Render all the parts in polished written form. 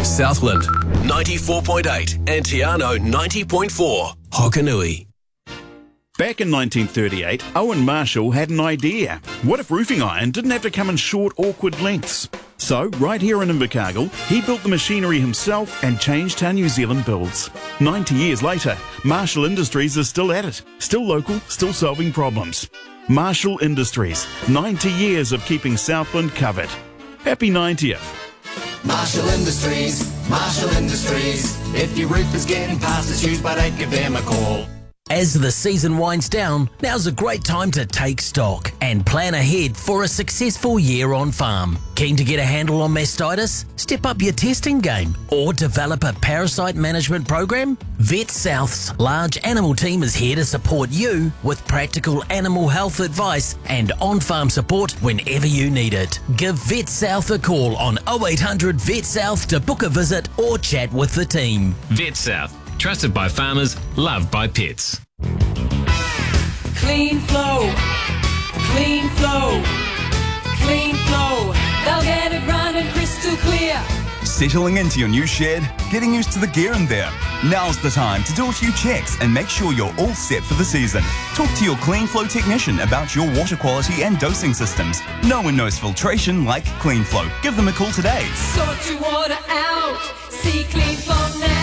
Southland 94.8 and Tiano 90.4. Hokanui. Back in 1938, Owen Marshall had an idea. What if roofing iron didn't have to come in short, awkward lengths? So, right here in Invercargill, he built the machinery himself and changed how New Zealand builds. 90 years later, Marshall Industries is still at it. Still local, still solving problems. Marshall Industries, 90 years of keeping Southland covered. Happy 90th. Marshall Industries, Marshall Industries. If your roof is getting past its use, but give them a call. As the season winds down, now's a great time to take stock and plan ahead for a successful year on farm. Keen to get a handle on mastitis? Step up your testing game or develop a parasite management program? Vet South's large animal team is here to support you with practical animal health advice and on-farm support whenever you need it. Give Vet South a call on 0800 Vet South to book a visit or chat with the team. Vet South. Trusted by farmers, loved by pets. Clean flow, clean flow, clean flow. They'll get it running crystal clear. Settling into your new shed, getting used to the gear in there. Now's the time to do a few checks and make sure you're all set for the season. Talk to your Clean Flow technician about your water quality and dosing systems. No one knows filtration like Clean Flow. Give them a call today. Sort your water out, see Clean Flow now.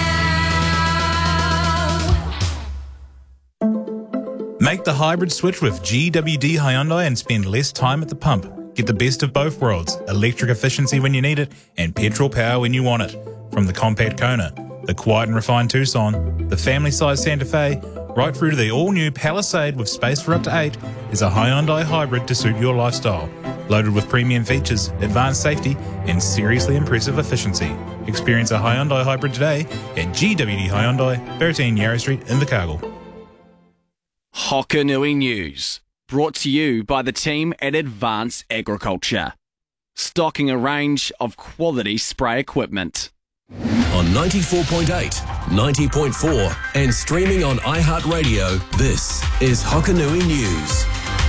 Make the hybrid switch with GWD Hyundai and spend less time at the pump. Get the best of both worlds, electric efficiency when you need it and petrol power when you want it. From the compact Kona, the quiet and refined Tucson, the family-sized Santa Fe, right through to the all-new Palisade with space for up to 8, is a Hyundai hybrid to suit your lifestyle. Loaded with premium features, advanced safety and seriously impressive efficiency. Experience a Hyundai hybrid today at GWD Hyundai, 13 Yarra Street, Invercargill. Hokanui News, brought to you by the team at Advanced Agriculture. Stocking a range of quality spray equipment. On 94.8, 90.4 and streaming on iHeartRadio, this is Hokanui News.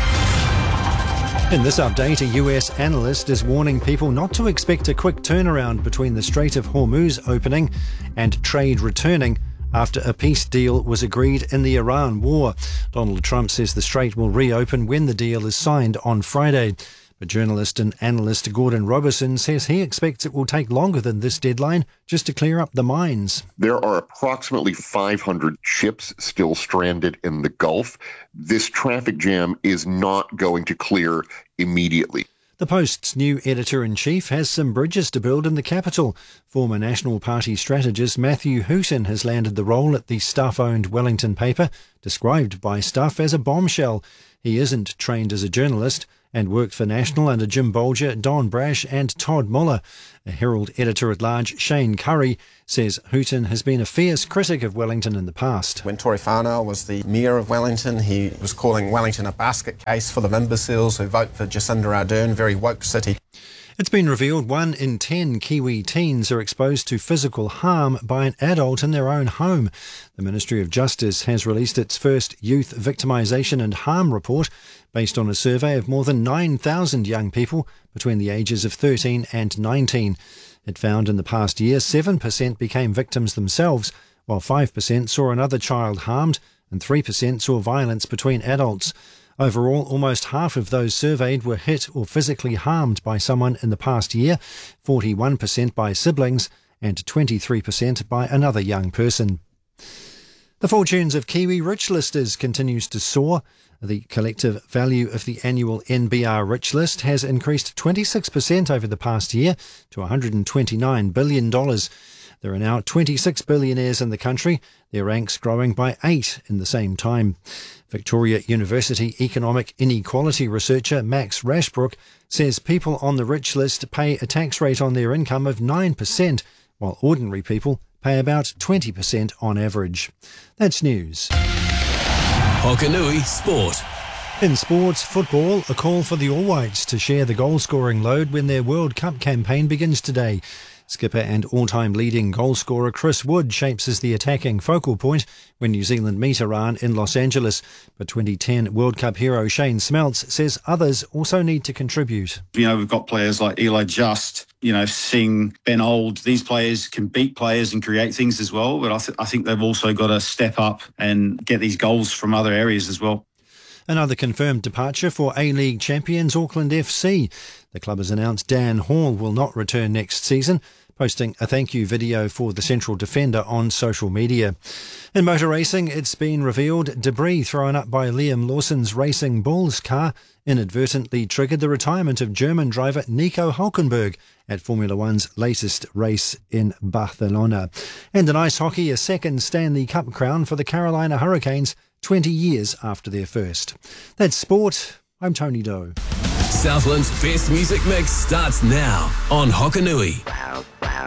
In this update, a US analyst is warning people not to expect a quick turnaround between the Strait of Hormuz opening and trade returning after a peace deal was agreed in the Iran war. Donald Trump says the strait will reopen when the deal is signed on Friday. But journalist and analyst Gordon Robertson says he expects it will take longer than this deadline just to clear up the mines. There are approximately 500 ships still stranded in the Gulf. This traffic jam is not going to clear immediately. The Post's new editor-in-chief has some bridges to build in the capital. Former National Party strategist Matthew Hooton has landed the role at the Stuff-owned Wellington paper, described by Stuff as a bombshell. He isn't trained as a journalist and worked for National under Jim Bolger, Don Brash and Todd Muller. A Herald editor-at-large, Shane Curry, says Hooton has been a fierce critic of Wellington in the past. When Tory Whanau was the mayor of Wellington, he was calling Wellington a basket case full of imbeciles who vote for Jacinda Ardern, very woke city. It's been revealed 1 in 10 Kiwi teens are exposed to physical harm by an adult in their own home. The Ministry of Justice has released its first Youth Victimisation and Harm report based on a survey of more than 9,000 young people between the ages of 13 and 19. It found in the past year 7% became victims themselves, while 5% saw another child harmed and 3% saw violence between adults. Overall, almost half of those surveyed were hit or physically harmed by someone in the past year, 41% by siblings and 23% by another young person. The fortunes of Kiwi rich listers continues to soar. The collective value of the annual NBR Rich List has increased 26% over the past year to $129 billion. There are now 26 billionaires in the country, their ranks growing by 8 in the same time. Victoria University economic inequality researcher Max Rashbrook says people on the rich list pay a tax rate on their income of 9%, while ordinary people pay about 20% on average. That's news. Hokanui Sport. In sports, football, a call for the All Whites to share the goal-scoring load when their World Cup campaign begins today. Skipper and all-time leading goalscorer Chris Wood shapes as the attacking focal point when New Zealand meet Iran in Los Angeles. But 2010 World Cup hero Shane Smeltz says others also need to contribute. We've got players like Eli Just, Singh, Ben Old. These players can beat players and create things as well, but I think they've also got to step up and get these goals from other areas as well. Another confirmed departure for A-League champions Auckland FC. The club has announced Dan Hall will not return next season, posting a thank you video for the central defender on social media. In motor racing, it's been revealed debris thrown up by Liam Lawson's Racing Bulls car inadvertently triggered the retirement of German driver Nico Hülkenberg at Formula One's latest race in Barcelona. And in ice hockey, a second Stanley Cup crown for the Carolina Hurricanes 20 years after their first. That's sport. I'm Tony Doe. Southland's best music mix starts now on Hokanui. Wow.